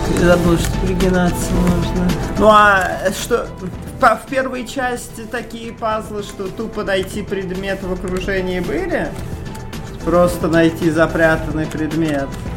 Забыл, что пригинаться можно. Ну а что... В первой части такие пазлы, что тупо найти предмет в окружении были? Просто найти запрятанный предмет.